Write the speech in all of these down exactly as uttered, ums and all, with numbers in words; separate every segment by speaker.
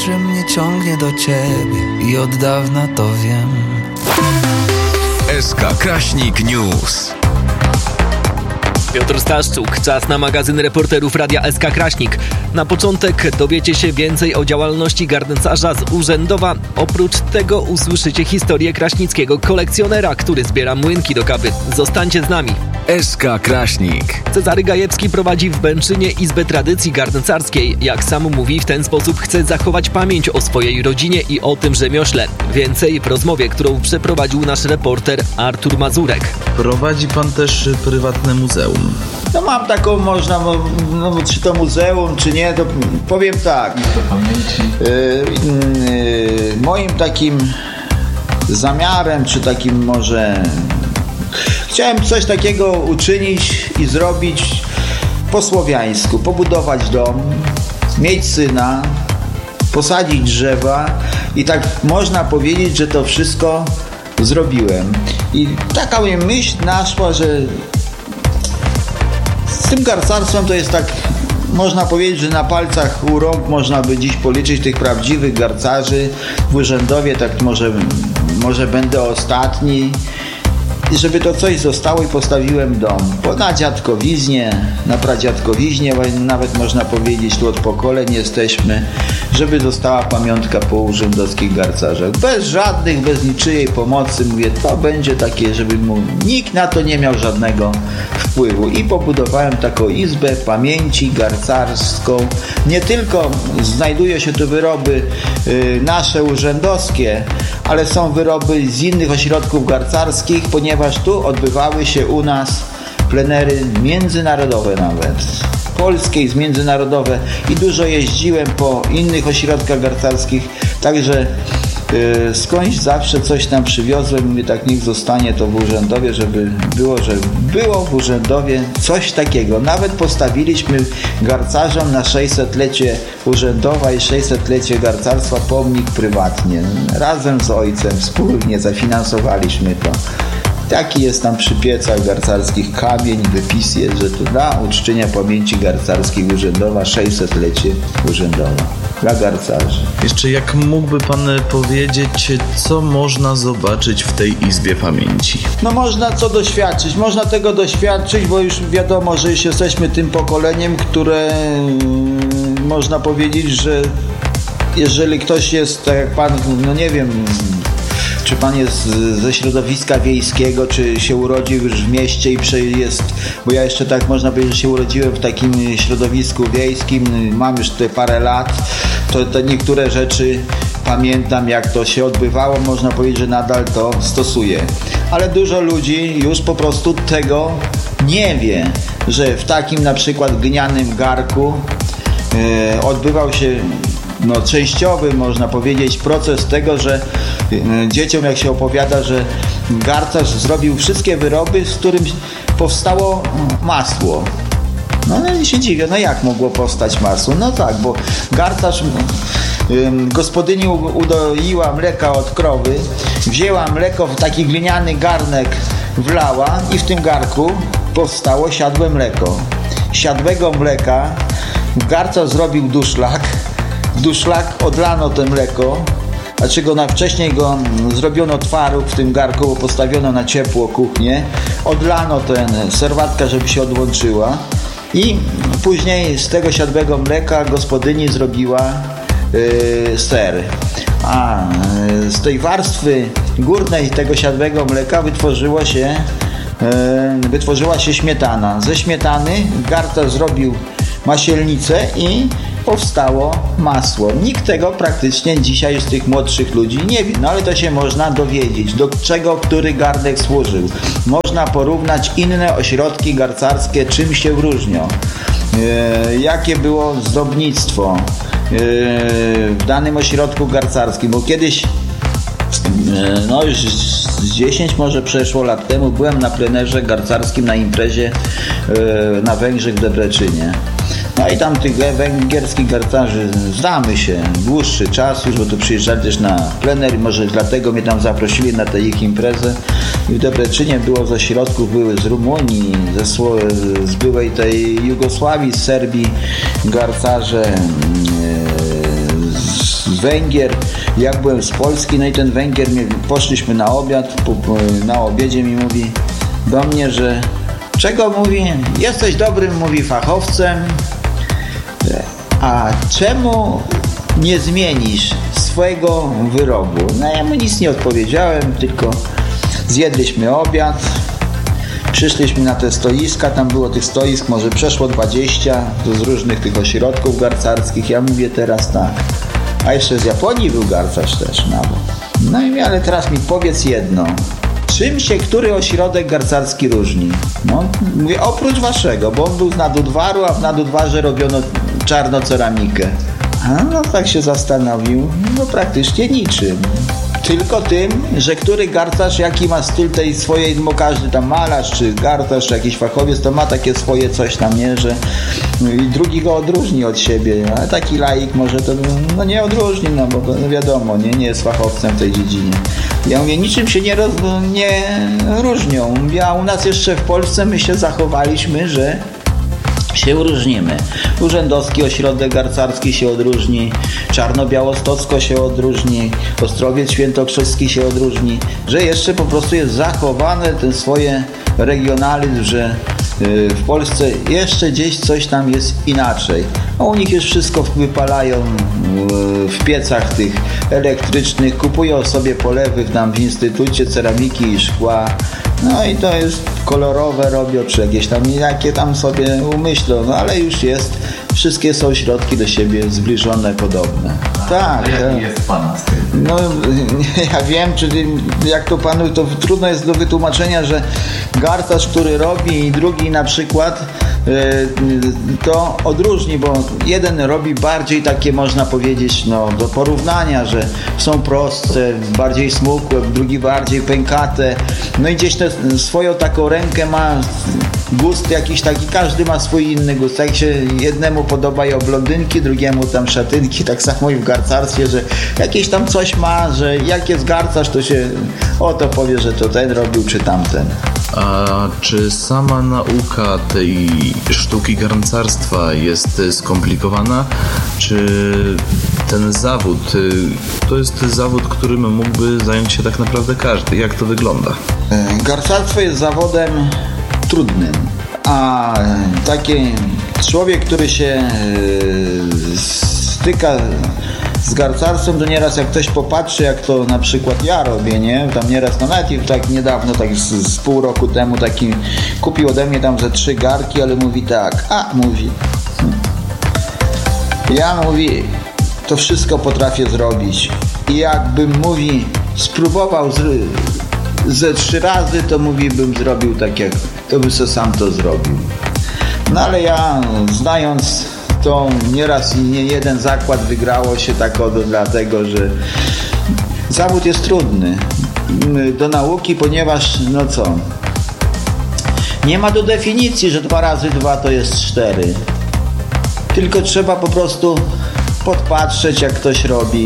Speaker 1: że mnie ciągnie do ciebie i od dawna to wiem.
Speaker 2: S K Kraśnik News.
Speaker 3: Piotr Staszczuk, czas na magazyn reporterów Radia S K Kraśnik. Na początek dowiecie się więcej o działalności garncarza z Urzędowa. Oprócz tego usłyszycie historię kraśnickiego kolekcjonera, który zbiera młynki do kawy. Zostańcie z nami.
Speaker 2: S K Kraśnik.
Speaker 3: Cezary Gajewski prowadzi w Bęczynie Izbę Tradycji Garncarskiej. Jak sam mówi, w ten sposób chce zachować pamięć o swojej rodzinie i o tym rzemiośle. Więcej w rozmowie, którą przeprowadził nasz reporter Artur Mazurek.
Speaker 4: Prowadzi pan też prywatne muzeum.
Speaker 5: No mam taką, można, no, czy to muzeum, czy nie, to powiem tak. Yy, yy, moim takim zamiarem, czy takim może... Chciałem coś takiego uczynić i zrobić po słowiańsku. Pobudować dom, mieć syna, posadzić drzewa i tak można powiedzieć, że to wszystko zrobiłem. I taka mi myśl naszła, że z tym garcarstwem to jest tak, można powiedzieć, że na palcach u rąk można by dziś policzyć tych prawdziwych garcarzy. W Urzędowie tak może, może będę ostatni. I żeby to coś zostało i postawiłem dom. Bo na dziadkowiznie, na pradziadkowiznie, nawet można powiedzieć, tu od pokoleń jesteśmy, żeby została pamiątka po urzędowskich garcarzach. Bez żadnych, bez niczyjej pomocy, mówię, to będzie takie, żeby mu nikt na to nie miał żadnego wpływu. I pobudowałem taką izbę pamięci garcarską. Nie tylko znajdują się tu wyroby y, nasze urzędowskie, ale są wyroby z innych ośrodków garcarskich, ponieważ tu odbywały się u nas plenery międzynarodowe nawet. Polskie i międzynarodowe. I dużo jeździłem po innych ośrodkach garcarskich, także yy, skądś zawsze coś tam przywiozłem i mówię, tak niech zostanie to w Urzędowie, żeby było, że było w Urzędowie coś takiego. Nawet postawiliśmy garcarzom na sześćsetlecie Urzędowa i sześćsetlecie garcarstwa pomnik prywatnie. Razem z ojcem wspólnie zafinansowaliśmy to. Taki jest tam przy piecach garcarskich kamień, wypis jest, że to dla uczczenia pamięci garcarskiej Urzędowa, sześćsetlecie Urzędowa dla garcarzy.
Speaker 4: Jeszcze jak mógłby pan powiedzieć, co można zobaczyć w tej Izbie Pamięci?
Speaker 5: No można co doświadczyć, można tego doświadczyć, bo już wiadomo, że już jesteśmy tym pokoleniem, które hmm, można powiedzieć, że jeżeli ktoś jest, tak jak pan, no nie wiem, czy pan jest ze środowiska wiejskiego, czy się urodził już w mieście i jest, bo ja jeszcze tak można powiedzieć, że się urodziłem w takim środowisku wiejskim, mam już tutaj parę lat, to, to niektóre rzeczy pamiętam, jak to się odbywało, można powiedzieć, że nadal to stosuję. Ale dużo ludzi już po prostu tego nie wie, że w takim na przykład glinianym garku yy, odbywał się no, częściowy, można powiedzieć, proces tego, że dzieciom jak się opowiada, że garcarz zrobił wszystkie wyroby, z którym powstało masło. No, no i się dziwię, no jak mogło powstać masło? No tak, bo garcarz, ym, gospodyni udoiła mleka od krowy, wzięła mleko w taki gliniany garnek, wlała i w tym garku powstało siadłe mleko. Siadłego mleka garcarz zrobił duszlak, w duszlak odlano to mleko, dlaczego na wcześniej go zrobiono twaróg w tym garku, bo postawiono na ciepło kuchnię, odlano ten serwatka, żeby się odłączyła i później z tego siadłego mleka gospodyni zrobiła yy, ser. A yy, z tej warstwy górnej tego siadłego mleka wytworzyło się, yy, wytworzyła się śmietana. Ze śmietany garcarz zrobił masielnicę i powstało masło. Nikt tego praktycznie dzisiaj z tych młodszych ludzi nie wie, no ale to się można dowiedzieć, do czego który garnek służył. Można porównać inne ośrodki garcarskie, czym się różnią. Yy, jakie było zdobnictwo yy, w danym ośrodku garcarskim, bo kiedyś no już z dziesięć może przeszło lat temu byłem na plenerze garcarskim na imprezie yy, na Węgrzech w Debreczynie. No i tam tych węgierskich garcarzy znamy się dłuższy czas już, bo tu przyjeżdżali też na plener i może dlatego mnie tam zaprosili na tę ich imprezę. I w Debreczynie było z ośrodków, były z Rumunii, ze, z byłej tej Jugosławii, z Serbii garcarze, z Węgier, jak byłem z Polski, no i ten Węgier, mnie, poszliśmy na obiad, po, po, na obiedzie mi mówi do mnie, że czego mówi, jesteś dobrym, mówi, fachowcem, a czemu nie zmienisz swojego wyrobu? No ja mu nic nie odpowiedziałem, tylko zjedliśmy obiad, przyszliśmy na te stoiska, tam było tych stoisk może przeszło dwadzieścia z różnych tych ośrodków garcarskich. Ja mówię teraz tak, a jeszcze z Japonii był garcarz też nawet. No i ale teraz mi powiedz jedno, czym się który ośrodek garcarski różni? No mówię, oprócz waszego, bo on był z Nadudwaru, a w Nadudwarze robiono czarnoceramikę. A no tak się zastanowił, no praktycznie niczym. Tylko tym, że który garcarz jaki ma styl tej swojej, bo każdy tam malarz, czy garcarz, czy jakiś fachowiec, to ma takie swoje coś tam, nie, że i drugi go odróżni od siebie, ale taki laik może to no nie odróżni, no bo to wiadomo, nie, nie jest fachowcem w tej dziedzinie. Ja mówię, niczym się nie, roz, nie różnią. A u nas jeszcze w Polsce my się zachowaliśmy, że się różnimy. Urzędowski Ośrodek Garcarski się odróżni, Czarno-Białostocko się odróżni, Ostrowiec Świętokrzyski się odróżni, że jeszcze po prostu jest zachowane ten swoje regionalizm, że w Polsce jeszcze gdzieś coś tam jest inaczej. A u nich już wszystko wypalają w piecach tych elektrycznych, kupują sobie polewy tam w Instytucie Ceramiki i Szkła. No i to jest kolorowe robią, czy jakieś tam, jakie tam sobie umyślą, no ale już jest, wszystkie są środki do siebie zbliżone, podobne.
Speaker 4: A,
Speaker 5: tak.
Speaker 4: Jaki
Speaker 5: tak.
Speaker 4: jest pana styl?
Speaker 5: No ja wiem, czyli jak to panu, to trudno jest do wytłumaczenia, że garcarz, który robi i drugi na przykład to odróżni, bo jeden robi bardziej takie, można powiedzieć, no do porównania, że są prostsze, bardziej smukłe, drugi bardziej pękate, no i gdzieś te swoją taką rękę ma, gust jakiś taki, każdy ma swój inny gust, jak się jednemu podobają blondynki, drugiemu tam szatynki, tak samo i w garcarstwie, że jakieś tam coś ma, że jak jest garcarz, to się o to powie, że to ten robił czy tamten.
Speaker 4: A czy sama nauka tej sztuki garncarstwa jest skomplikowana? Czy ten zawód to jest zawód, którym mógłby zająć się tak naprawdę każdy? Jak to wygląda?
Speaker 5: Garcarstwo jest zawodem trudnym, a taki człowiek, który się styka z garcarstwem, to nieraz jak ktoś popatrzy, jak to na przykład ja robię, nie? Tam nieraz, no nawet tak niedawno, tak z, z pół roku temu taki kupił ode mnie tam ze trzy garki, ale mówi tak, a mówi ja mówi, to wszystko potrafię zrobić i jakbym mówi spróbował z, ze trzy razy, to mówi bym zrobił tak jak, to by sobie sam to zrobił. No ale ja znając to nieraz i nie jeden zakład wygrało się tak od, dlatego, że zawód jest trudny do nauki, ponieważ no co, nie ma do definicji, że dwa razy dwa to jest cztery, tylko trzeba po prostu podpatrzeć, jak ktoś robi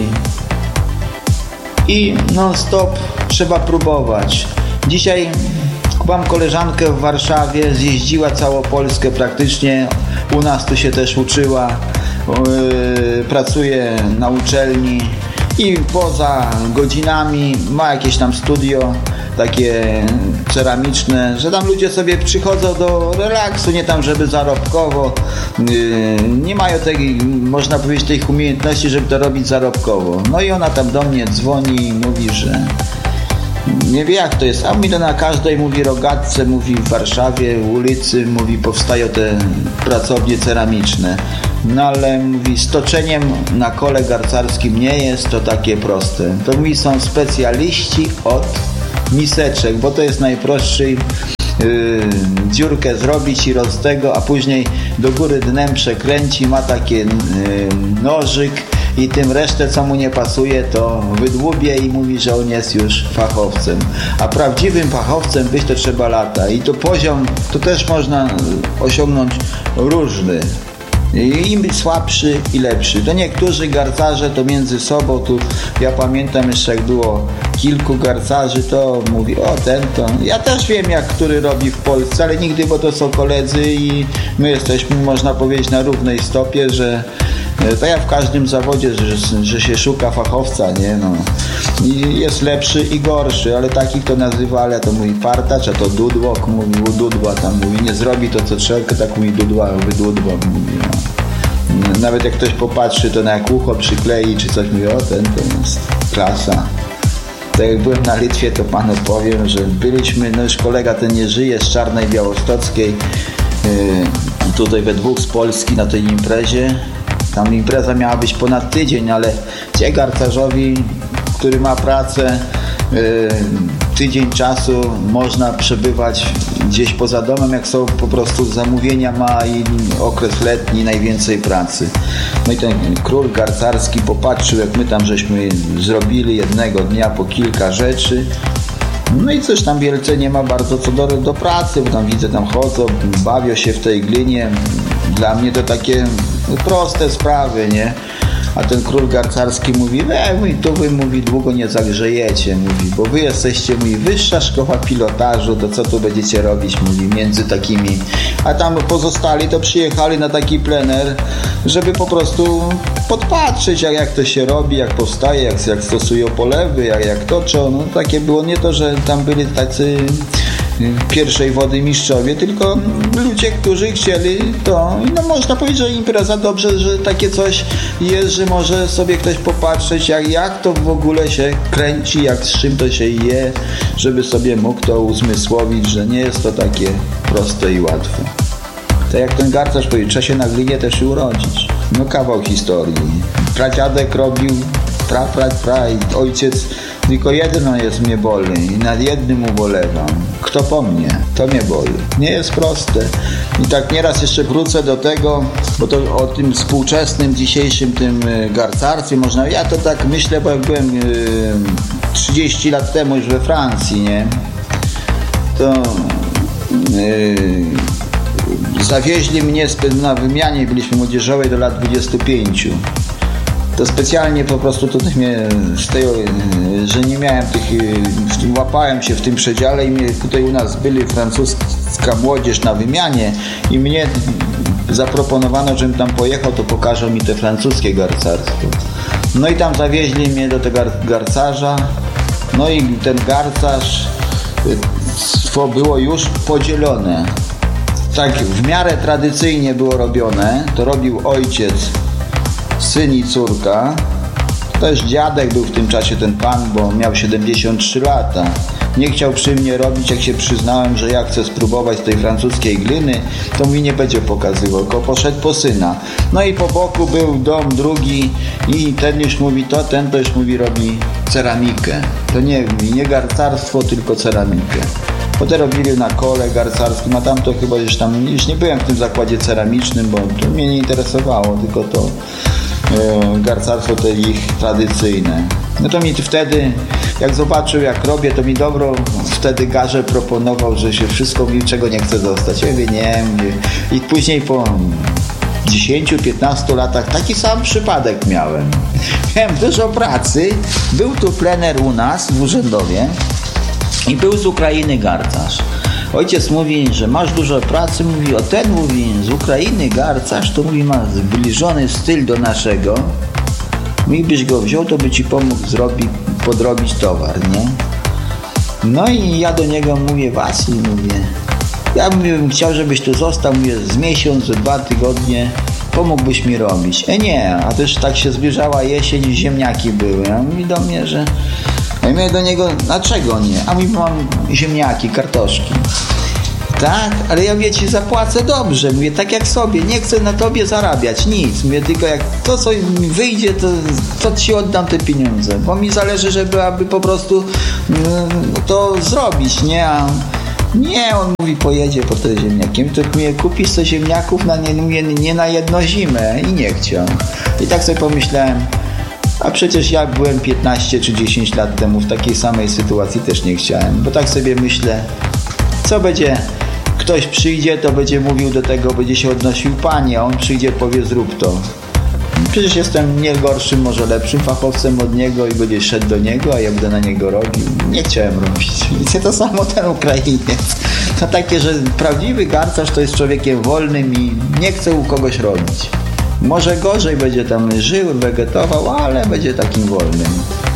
Speaker 5: i non stop trzeba próbować. Dzisiaj mam koleżankę w Warszawie, zjeździła całą Polskę praktycznie, u nas tu się też uczyła, yy, pracuje na uczelni i poza godzinami ma jakieś tam studio takie ceramiczne, że tam ludzie sobie przychodzą do relaksu, nie tam żeby zarobkowo, yy, nie mają tej, można powiedzieć, tej umiejętności, żeby to robić zarobkowo. No i ona tam do mnie dzwoni i mówi, że nie wie jak to jest, a mi to na każdej mówi rogatce, mówi w Warszawie, w ulicy, mówi powstają te pracownie ceramiczne. No ale mówi z toczeniem na kole garcarskim nie jest to takie proste. To mówi są specjaliści od miseczek, bo to jest najprostszy yy, dziurkę zrobić i roz tego, a później do góry dnem przekręci, ma taki yy, nożyk i tym resztę, co mu nie pasuje, to wydłubie i mówi, że on jest już fachowcem. A prawdziwym fachowcem być to trzeba lata. I to poziom, to też można osiągnąć różny. Im słabszy i lepszy. To niektórzy garcarze to między sobą, tu ja pamiętam jeszcze jak było kilku garcarzy, to mówi, o ten to, ja też wiem jak który robi w Polsce, ale nigdy, bo to są koledzy i my jesteśmy, można powiedzieć, na równej stopie, że Tak jak w każdym zawodzie, że, że się szuka fachowca, nie? No. I jest lepszy i gorszy, ale takich to nazywa, ale to mówi partacz, a to dudłok, mówi u dudła, tam mówi, nie zrobi to co trzeba, tak mówi dudła, wydudła, mówi, no. Nawet jak ktoś popatrzy, to na jak ucho przyklei, czy coś mówi, o ten to jest klasa. Tak jak byłem na Litwie, to panu powiem, że byliśmy, no już kolega ten nie żyje, z Czarnej Białostockiej, yy, tutaj we dwóch z Polski na tej imprezie. Tam impreza miała być ponad tydzień, ale ci garcarzowi, który ma pracę, yy, tydzień czasu można przebywać gdzieś poza domem, jak są po prostu zamówienia ma i okres letni, najwięcej pracy. No i ten król garcarski popatrzył, jak my tam żeśmy zrobili jednego dnia po kilka rzeczy. No i coś tam wielce nie ma bardzo co do, do pracy, bo tam widzę, tam chodzą, bawią się w tej glinie. Dla mnie to takie proste sprawy, nie? A ten król garcarski mówi, e, mówi, tu wy, mówi, długo nie zagrzejecie, mówi, bo wy jesteście, mówi, wyższa szkoła pilotażu, to co tu będziecie robić, mówi, między takimi. A tam pozostali to przyjechali na taki plener, żeby po prostu podpatrzeć, jak, jak to się robi, jak powstaje, jak, jak stosują polewy, jak, jak toczą. No takie było, nie to, że tam byli tacy pierwszej wody mistrzowie, tylko ludzie, którzy chcieli to, no można powiedzieć, że impreza dobrze, że takie coś jest, że może sobie ktoś popatrzeć, jak, jak to w ogóle się kręci, jak z czym to się je, żeby sobie mógł to uzmysłowić, że nie jest to takie proste i łatwe. Tak jak ten garcarz powiedział, trzeba się na glinie też urodzić. No kawał historii. Pradziadek robił, pra, pra, pra i ojciec, tylko jedno jest mnie boli i nad jednym ubolewam. Kto po mnie? To mnie boli. Nie jest proste. I tak nieraz jeszcze wrócę do tego, bo to o tym współczesnym, dzisiejszym tym garcarstwie można, ja to tak myślę, bo jak byłem trzydzieści lat temu już we Francji, nie? To yy, zawieźli mnie na wymianie, byliśmy młodzieżowej do lat dwudziestu pięciu. To specjalnie po prostu tutaj mnie z tego, że nie miałem tych, łapałem się w tym przedziale i mnie tutaj u nas byli francuska młodzież na wymianie i mnie zaproponowano, żebym tam pojechał, to pokażą mi te francuskie garcarstwo. No i tam zawieźli mnie do tego garcarza, no i ten garcarz to było już podzielone. Tak w miarę tradycyjnie było robione, to robił ojciec, syn i córka. Też dziadek był w tym czasie ten pan, bo miał siedemdziesiąt trzy lata. Nie chciał przy mnie robić, jak się przyznałem, że ja chcę spróbować tej francuskiej gliny, to mi nie będzie pokazywał, tylko poszedł po syna. No i po boku był dom drugi i ten już mówi to, ten to już mówi robi ceramikę. To nie, nie garcarstwo, tylko ceramikę. Potem robili na kole garcarskim, a tam to chyba już tam, już nie byłem w tym zakładzie ceramicznym, bo to mnie nie interesowało, tylko to e, garcarstwo to ich tradycyjne. No to mi wtedy, jak zobaczył jak robię, to mi dobro wtedy garze proponował, że się wszystko mi czego nie chce zostać. Ja mówię, nie, mówię. I później po dziesięciu piętnastu latach taki sam przypadek miałem. Miałem dużo pracy, był tu plener u nas w Urzędowie, i był z Ukrainy garcarz. Ojciec mówi, że masz dużo pracy, mówi, o ten mówi, z Ukrainy garcarz, to mówi, ma zbliżony styl do naszego. Mówi, byś go wziął, to by ci pomógł zrobić, podrobić towar, nie? No i ja do niego mówię, Wasil, mówię, ja bym chciał, żebyś tu został, mówię, z miesiąc, z dwa tygodnie, pomógłbyś mi robić. E nie, a też tak się zbliżała jesień i ziemniaki były. A mówi do mnie, że ja mówię do niego, dlaczego nie? A mówi, mam ziemniaki, kartoszki. Tak, ale ja mówię, ci zapłacę dobrze. Mówię, tak jak sobie, nie chcę na tobie zarabiać, nic. Mówię, tylko jak to, co mi wyjdzie, to, to ci oddam te pieniądze. Bo mi zależy, żeby aby po prostu to zrobić, nie? A nie, on mówi, pojedzie po te ziemniaki. To mówię, kupisz te ziemniaków na, nie, nie, nie na jedną zimę i nie chciał. I tak sobie pomyślałem, a przecież ja byłem piętnaście czy dziesięć lat temu w takiej samej sytuacji, też nie chciałem, bo tak sobie myślę, co będzie, ktoś przyjdzie, to będzie mówił do tego, będzie się odnosił panie, a on przyjdzie, powie zrób to. Przecież jestem nie gorszym, może lepszym fachowcem od niego i będzie szedł do niego, a ja będę na niego robił. Nie chciałem robić. Wiecie, to samo ten Ukrainiec. To takie, że prawdziwy garcarz to jest człowiekiem wolnym i nie chce u kogoś robić. Może gorzej będzie tam żył, wegetował, ale będzie takim wolnym.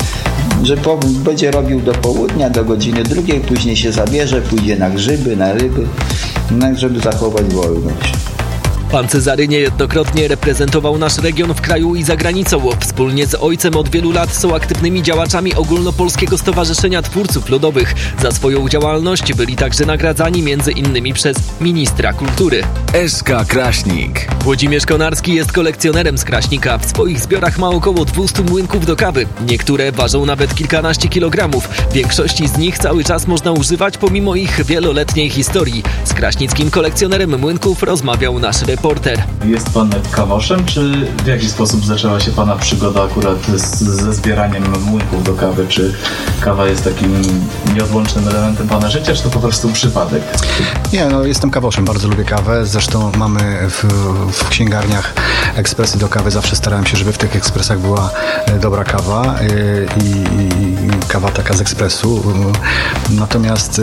Speaker 5: Że po, będzie robił do południa, do godziny drugiej, później się zabierze, pójdzie na grzyby, na ryby, no, żeby zachować wolność.
Speaker 3: Pan Cezary niejednokrotnie reprezentował nasz region w kraju i za granicą. Wspólnie z ojcem od wielu lat są aktywnymi działaczami Ogólnopolskiego Stowarzyszenia Twórców Ludowych. Za swoją działalność byli także nagradzani między innymi przez ministra kultury.
Speaker 2: S K Kraśnik.
Speaker 3: Włodzimierz Konarski jest kolekcjonerem z Kraśnika. W swoich zbiorach ma około dwieście młynków do kawy. Niektóre ważą nawet kilkanaście kilogramów. Większości z nich cały czas można używać pomimo ich wieloletniej historii. Z kraśnickim kolekcjonerem młynków rozmawiał nasz reporter.
Speaker 4: Jest pan kawoszem, czy w jaki sposób zaczęła się pana przygoda akurat z, ze zbieraniem młynków do kawy? Czy kawa jest takim nieodłącznym elementem pana życia, czy to po prostu przypadek?
Speaker 6: Nie, no jestem kawoszem, bardzo lubię kawę. Zresztą mamy w, w księgarniach ekspresy do kawy. Zawsze starałem się, żeby w tych ekspresach była dobra kawa i, i, i kawa taka z ekspresu. Natomiast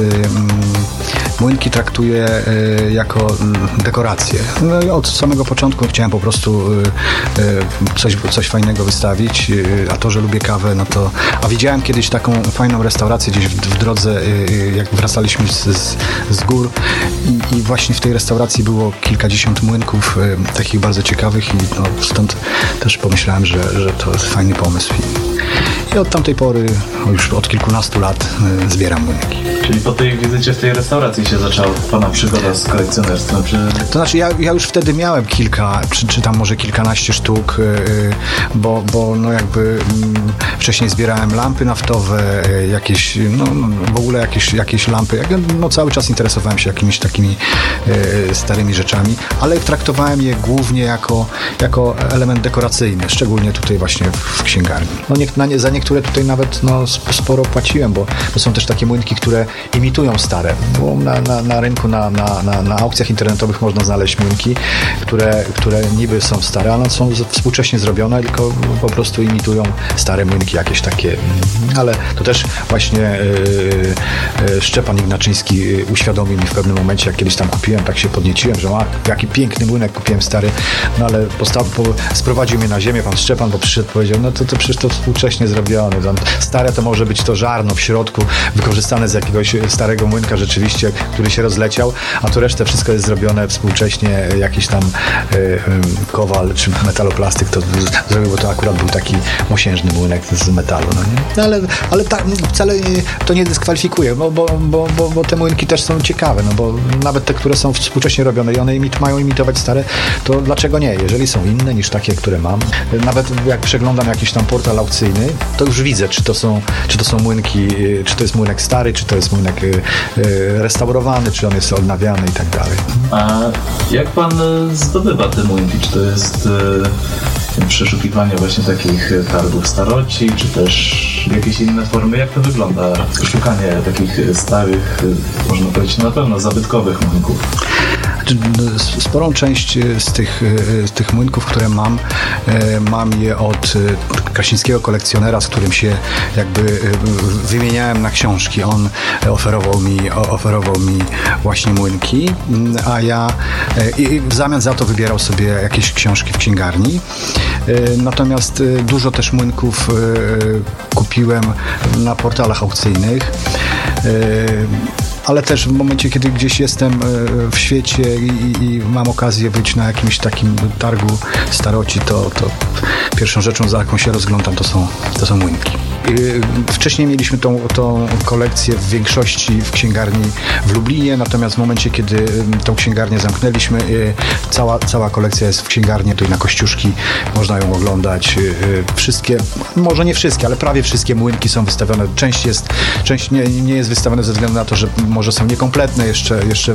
Speaker 6: młynki traktuję jako dekorację. No, od samego początku chciałem po prostu coś, coś fajnego wystawić, a to, że lubię kawę, no to... A widziałem kiedyś taką fajną restaurację gdzieś w, w drodze, jak wracaliśmy z, z, z gór i, i właśnie w tej restauracji było kilkadziesiąt młynków takich bardzo ciekawych i no, stąd też pomyślałem, że, że to jest fajny pomysł. I, i od tamtej pory, już od kilkunastu lat zbieram młynki.
Speaker 4: Czyli po tej wizycie w tej restauracji się zaczęła pana przygoda z kolekcjonerstwem? Czy...
Speaker 6: To znaczy ja, ja już wtedy miałem kilka, czy, czy tam może kilkanaście sztuk, yy, bo, bo no jakby yy, wcześniej zbierałem lampy naftowe, yy, jakieś, no, no w ogóle jakieś, jakieś lampy. No cały czas interesowałem się jakimiś takimi yy, starymi rzeczami, ale traktowałem je głównie jako, jako element dekoracyjny, szczególnie tutaj właśnie w, w księgarni. No nie, na nie, za niektóre tutaj nawet no, sporo płaciłem, bo, bo są też takie młynki, które imitują stare. Bo na, na, na rynku, na, na, na, na aukcjach internetowych można znaleźć młynki, które, które niby są stare, ale są współcześnie zrobione, tylko po prostu imitują stare młynki jakieś takie. Ale to też właśnie yy, yy, Szczepan Ignaczyński uświadomił mi w pewnym momencie, jak kiedyś tam kupiłem, tak się podnieciłem, że a, jaki piękny młynek kupiłem stary, no ale posta- po, sprowadził mnie na ziemię pan Szczepan, bo przyszedł, powiedział, no to, to przecież to współcześnie zrobione. Tam stare to może być to żarno w środku, wykorzystane z jakiegoś starego młynka rzeczywiście, który się rozleciał, a to resztę wszystko jest zrobione współcześnie, jakiś tam y, y, kowal czy metaloplastyk to zrobił, bo to akurat był taki mosiężny młynek z metalu. No nie? No ale ale tak, wcale to nie dyskwalifikuje, bo, bo, bo, bo, bo te młynki też są ciekawe, no bo nawet te, które są współcześnie robione i one imit, mają imitować stare, to dlaczego nie? Jeżeli są inne niż takie, które mam. Nawet jak przeglądam jakiś tam portal aukcyjny, to już widzę, czy to są, czy to są młynki, czy to jest młynek stary, czy to jest młynek y, y, restaurowany, czy on jest odnawiany i tak dalej.
Speaker 4: A jak pan zdobywa te młynki? Czy to jest y, przeszukiwanie właśnie takich targów staroci, czy też jakieś inne formy? Jak to wygląda? Szukanie takich starych, można powiedzieć na pewno zabytkowych młynków.
Speaker 6: Sporą część z tych, z tych młynków, które mam, mam je od kraśnickiego kolekcjonera, z którym się jakby wymieniałem na książki. On oferował mi, oferował mi właśnie młynki, a ja i w zamian za to wybierał sobie jakieś książki w księgarni. Natomiast dużo też młynków kupiłem na portalach aukcyjnych. Ale też w momencie, kiedy gdzieś jestem w świecie i, i mam okazję być na jakimś takim targu staroci, to, to pierwszą rzeczą, za jaką się rozglądam, to są, to są młynki. Wcześniej mieliśmy tą, tą kolekcję w większości w księgarni w Lublinie, natomiast w momencie, kiedy tą księgarnię zamknęliśmy, cała, cała kolekcja jest w księgarni, tutaj na Kościuszki można ją oglądać. Wszystkie, może nie wszystkie, ale prawie wszystkie młynki są wystawione. Część jest, część nie, nie jest wystawiona ze względu na to, że może są niekompletne, jeszcze, jeszcze